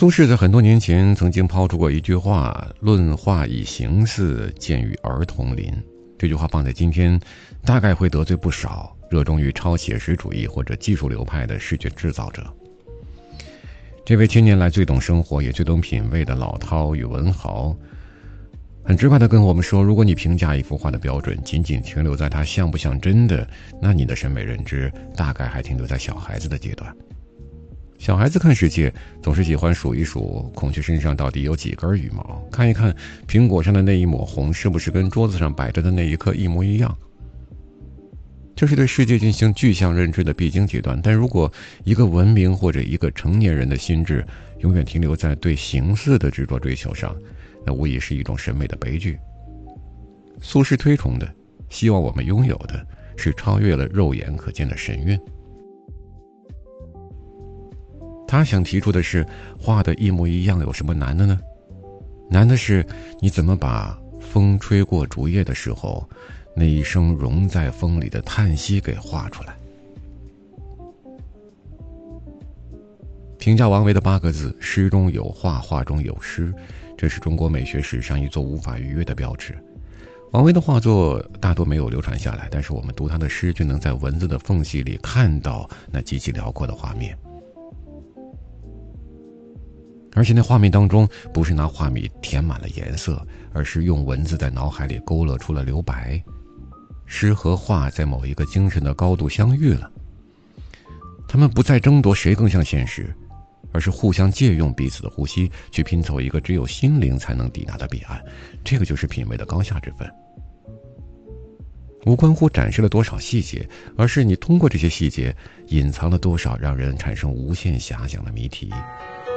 苏轼在很多年前曾经抛出过一句话：论画以形似，见与儿童邻。这句话放在今天大概会得罪不少热衷于超写实主义或者技术流派的视觉制造者。这位千年来最懂生活也最懂品味的老饕与文豪很直白地跟我们说，如果你评价一幅画的标准仅仅停留在它像不像真的，那你的审美认知大概还停留在小孩子的阶段。小孩子看世界总是喜欢数一数孔雀身上到底有几根羽毛，看一看苹果上的那一抹红是不是跟桌子上摆着的那一颗一模一样。这是对世界进行具象认知的必经阶段，但如果一个文明或者一个成年人的心智永远停留在对形似的执着追求上，那无疑是一种审美的悲剧。苏轼推崇的，希望我们拥有的，是超越了肉眼可见的神韵。他想提出的是，画的一模一样有什么难的呢？难的是你怎么把风吹过竹叶的时候那一声融在风里的叹息给画出来。评价王维的8个字：诗中有画，画中有诗，这是中国美学史上一座无法逾越的标志。王维的画作大多没有流传下来，但是我们读他的诗，就能在文字的缝隙里看到那极其辽阔的画面。而且那画面当中不是拿画笔填满了颜色，而是用文字在脑海里勾勒出了留白。诗和画在某一个精神的高度相遇了，他们不再争夺谁更像现实，而是互相借用彼此的呼吸，去拼凑一个只有心灵才能抵达的彼岸。这个就是品味的高下之分，无关乎展示了多少细节，而是你通过这些细节隐藏了多少让人产生无限遐想的谜题。